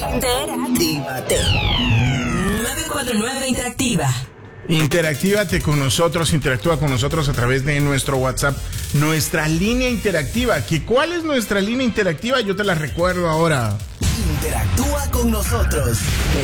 Interactívate. 949 Interactiva. Interactívate con nosotros, interactúa con nosotros a través de nuestro WhatsApp, nuestra línea interactiva. ¿Cuál es nuestra línea interactiva? Yo te la recuerdo ahora. Interactúa con nosotros.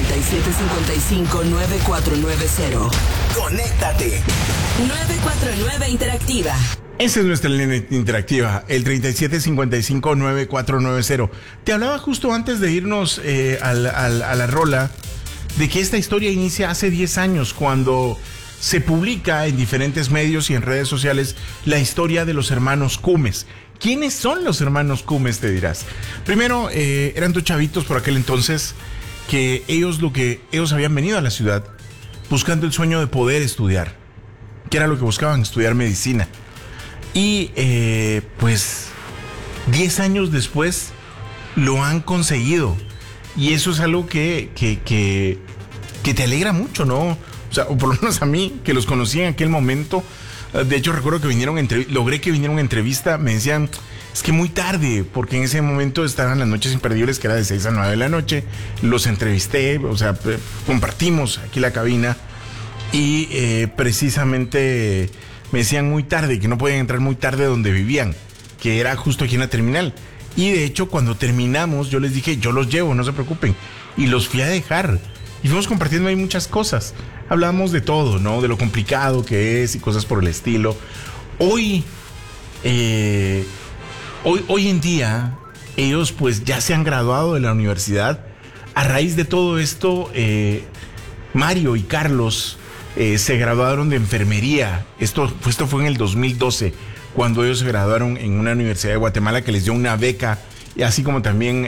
3755-9490. Conéctate. 949 Interactiva. Esa es nuestra línea interactiva, el 3755-9490. Te hablaba justo antes de irnos a la rola de que esta historia inicia hace 10 años cuando se publica en diferentes medios y en redes sociales la historia de los hermanos Cumes. ¿Quiénes son los hermanos Cumes, te dirás? Primero, eran dos chavitos por aquel entonces que ellos habían venido a la ciudad buscando el sueño de poder estudiar, que era lo que buscaban, estudiar medicina. Y pues 10 años después lo han conseguido. Y eso es algo que te alegra mucho, ¿no? O sea, o por lo menos a mí, que los conocí en aquel momento. De hecho, recuerdo que logré que vinieron a entrevista. Me decían, es que muy tarde, porque en ese momento estaban las noches imperdibles, que era de 6 a 9 de la noche. Los entrevisté, o sea, compartimos aquí la cabina. Y precisamente me decían muy tarde, que no podían entrar muy tarde donde vivían, que era justo aquí en la terminal. Y de hecho, cuando terminamos, yo les dije, yo los llevo, no se preocupen. Y los fui a dejar. Y fuimos compartiendo ahí muchas cosas. Hablamos de todo, ¿no? De lo complicado que es y cosas por el estilo. Hoy en día, ellos pues ya se han graduado de la universidad. A raíz de todo esto, Mario y Carlos se graduaron de enfermería. Esto fue en el 2012. Cuando ellos se graduaron en una universidad de Guatemala que les dio una beca, y así como también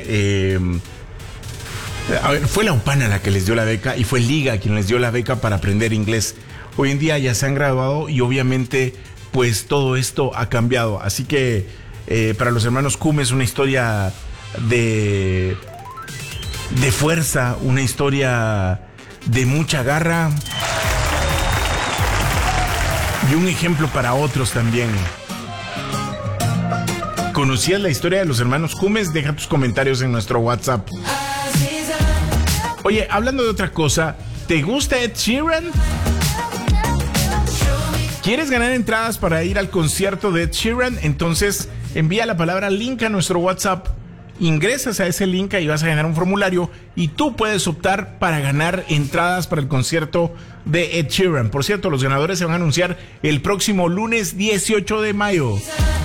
fue la UPANA la que les dio la beca y fue Liga quien les dio la beca para aprender inglés. Hoy en día ya se han graduado y obviamente pues todo esto ha cambiado. Así que para los hermanos Cumes es una historia de fuerza, una historia de mucha garra y un ejemplo para otros también. ¿Conocías la historia de los hermanos Cumes? Deja tus comentarios en nuestro WhatsApp. Oye, hablando de otra cosa, ¿te gusta Ed Sheeran? ¿Quieres ganar entradas para ir al concierto de Ed Sheeran? Entonces envía la palabra link a nuestro WhatsApp. Ingresas a ese link y vas a ganar un formulario y tú puedes optar para ganar entradas para el concierto de Ed Sheeran. Por cierto, los ganadores se van a anunciar el próximo lunes 18 de mayo.